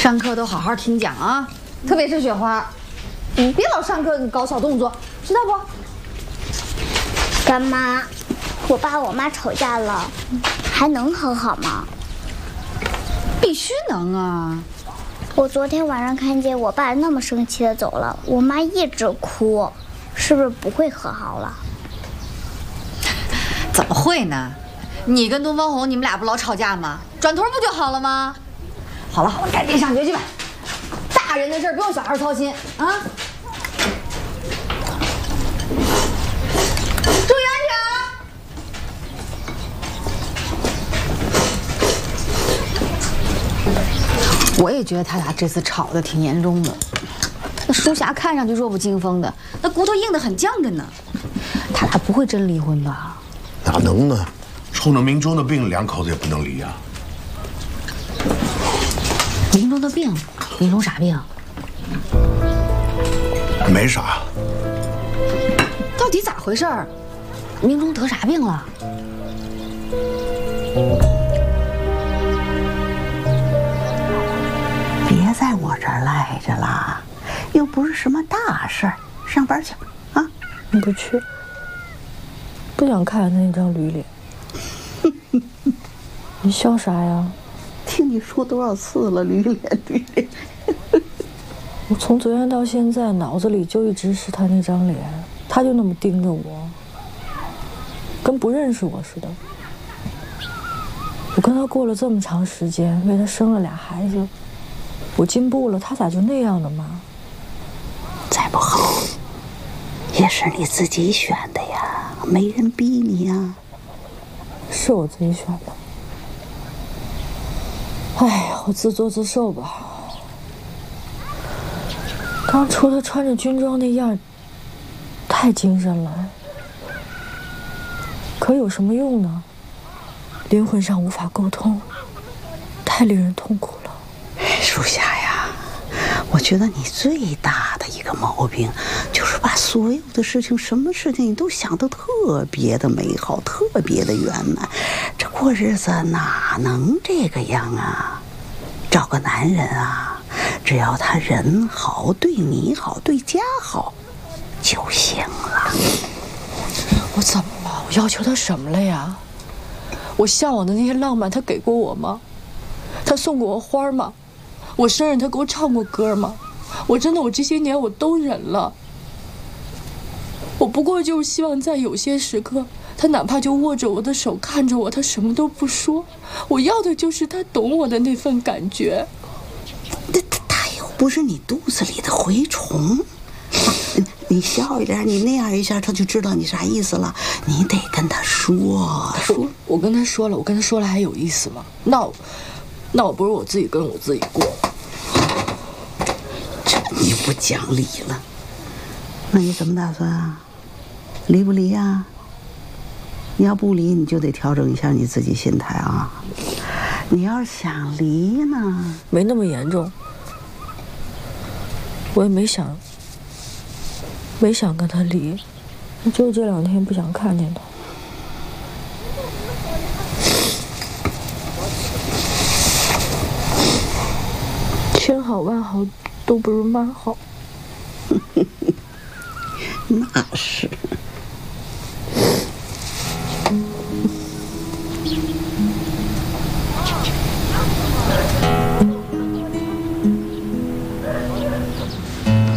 上课都好好听讲啊，特别是雪花，你别老上课搞小动作，知道不？ 干妈，我爸我妈吵架了，还能和好吗？ 必须能啊！ 我昨天晚上看见我爸那么生气的走了，我妈一直哭，是不是不会和好了？ 怎么会呢？你跟东方红，你们俩不老吵架吗？转头不就好了吗？好了好了，赶紧上学去吧。大人的事儿不用小孩操心啊！注意安全啊！我也觉得他俩这次吵得挺严重的。那舒霞看上去弱不禁风的，那骨头硬得很犟着呢。他俩不会真离婚吧？ 哪能呢？冲着明忠的病，两口子也不能离啊。 明忠的病，明忠啥病？ 没啥。 到底咋回事儿？明忠得啥病了？ 别在我这儿赖着啦，又不是什么大事儿，上班去啊！ 你不去，不想看他那张驴脸。你笑啥呀？ 听你说多少次了，驴脸驴脸。 我从昨天到现在，脑子里就一直是他那张脸，他就那么盯着我，跟不认识我似的。我跟他过了这么长时间，为他生了俩孩子，我进步了，他咋就那样的嘛？ 再不好，也是你自己选的呀，没人逼你呀。 是我自己选的。哎呀，我自作自受吧。当初他穿着军装那样，太精神了。可有什么用呢？灵魂上无法沟通，太令人痛苦了。 舒霞呀，我觉得你最大的一个毛病，就是把所有的事情，什么事情你都想得特别的美好，特别的圆满。这过日子哪能这个样啊？找个男人啊，只要他人好，对你好，对家好就行了。 我怎么了？我要求他什么了呀？我向往的那些浪漫，他给过我吗？他送过我花吗？我生日他给我唱过歌吗？我这些年我都忍了。我不过就是希望在有些时刻，他哪怕就握着我的手，看着我，他什么都不说。我要的就是他懂我的那份感觉。 他又不是你肚子里的蛔虫。你笑一点，你那样一下，他就知道你啥意思了。你得跟他说。 我跟他说了，还有意思吗？那我不如我自己跟我自己过。 这你不讲理了。那你怎么打算啊？离不离啊？你要不离，你就得调整一下你自己心态啊。你要是想离呢， 没那么严重。我也没想跟他离，就这2天不想看见他。千好万好都不如妈好。 那是。